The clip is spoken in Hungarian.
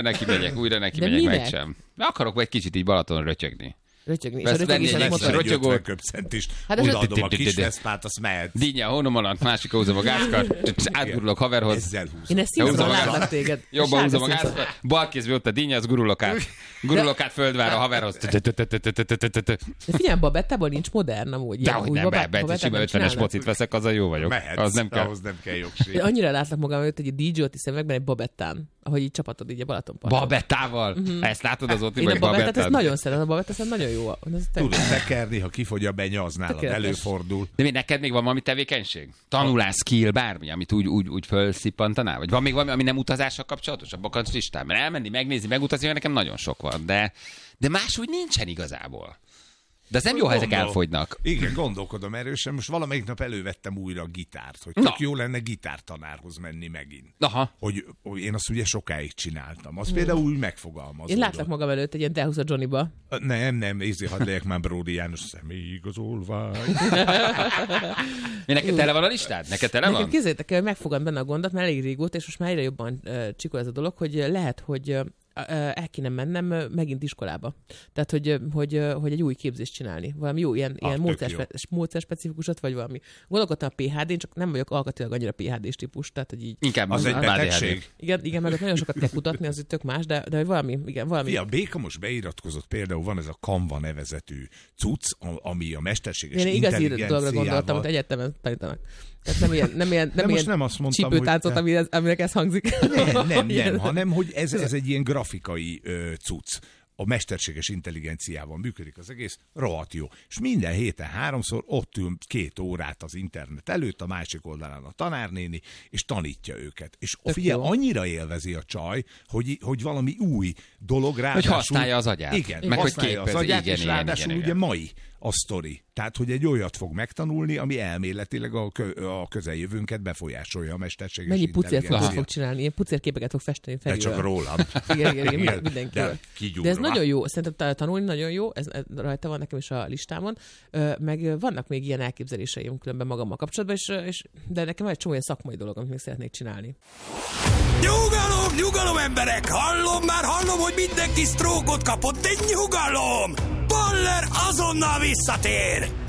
neki megyek, meg sem. Akarok egy kicsit így Balaton rötyögni. Rötyögni. És a rötyögő. 50 köbcentis. Odaadom a kis veszpát, azt mehet. Dinnye, honomalant, másik húzom a gázkart, átgurulok haverhoz. Ezzel húzom. Én ezt szívtam, látlak téged. Jobban húzom a gázkart, bal kézbe ott a dinnye, az gurulok át földvár a haverhoz. De figyelj, Babettából nincs modern amúgy. Dehogy nem, Babette, sima 50-es pocit veszek, azzal jó vagyok. Mehetsz, ahhoz nem kell jogség. Annyira látlak magam előtt, hogy egy DJ-ot szemekben egy Babettán, ahogy így csapatod így a Balatonparton. Babettával? Ezt látod az ott, én vagy a Babettát, ezt nagyon szeretem, a Babett, ez nagyon jó. Tudod tekerni, ha kifogy a benya, az nálad előfordul. De neked még van valami tevékenység? Tanulás, skill, bármi, amit úgy felszippantanál? Vagy van még valami, ami nem utazással kapcsolatos a bakancs listán? Mert elmenni, megnézni, megutazni, nekem nagyon sok van, de máshogy nincsen igazából. De ez nem jó, ha ezek elfogynak. Igen, gondolkodom erősen. Most valamelyik nap elővettem újra a gitárt, hogy tök jó lenne gitártanárhoz menni megint. Aha. Hogy én azt ugye sokáig csináltam. Azt például úgy megfogalmazódott. Én látlak magam előtt egy ilyen Dehusa Johnnyba. Nem, hadd legyek már Bródi János személyigazolvány. Neked tele van a listád? Neked tele van? Nekem képzeljétek el, hogy megfogom benne a gondot, mert elég régóta, és most már egyre jobban csikol ez a dolog, hogy lehet, hogy el kéne mennem megint iskolába. Tehát, hogy egy új képzést csinálni. Valami jó, ilyen módszerspecifikusat, vagy valami. Gondolkodtam a PhD-n, csak nem vagyok alkatilag annyira PhD-s típus, tehát, hogy így... Inkább az egy betegség. Igen, meg ott nagyon sokat kell kutatni, az itt tök más, de hogy valami. Fia, Béka most beiratkozott, például van ez a Canva nevezetű cucc, ami a mesterséges intelligenciával... Én igazi dologra gondoltam, hogy egyetemen tanítanak. Tehát nem ilyen csípőtáncot, aminek ez hangzik. Nem, hanem hogy ez egy ilyen grafikai cucc. A mesterséges intelligenciával működik az egész, rohadt jó. És minden héten 3-szor ott ül 2 órát az internet előtt, a másik oldalán a tanárnéni, és tanítja őket. És figyelj, annyira élvezi a csaj, hogy valami új dolog ráadásul... Hogy használja az agyát. Igen, meg használja hogy az agyát, igen, és ráadásul igen. ugye mai a sztori. Tehát, hogy egy olyat fog megtanulni, ami elméletileg a közeljövőnket befolyásolja a mesterséges intelligencia. Mennyi pucért fog tudni csinálni? Ilyen pucérképeket fog festeni felülről. De csak rólam. Igen, mindenkivel. De ez nagyon jó. Szerintem tanulni nagyon jó. Ez rajta van nekem is a listámon. Meg vannak még ilyen elképzeléseim különben magammal kapcsolatban, de nekem van egy csomó ilyen szakmai dolog, amit még szeretnék csinálni. Nyugalom emberek! Hallom, hogy mindenki sztrókot kapott, de nyugalom! Baller azonnal visszatér!